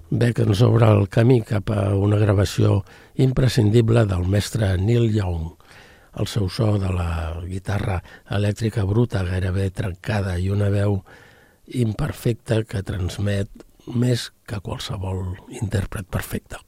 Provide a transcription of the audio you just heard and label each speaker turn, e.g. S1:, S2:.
S1: Beck ens obre el camí cap a una gravació imprescindible del mestre Neil Young. El seu so de la guitarra elèctrica bruta, gairebé trencada, i una veu imperfecta que transmet més que qualsevol intèrpret perfecte.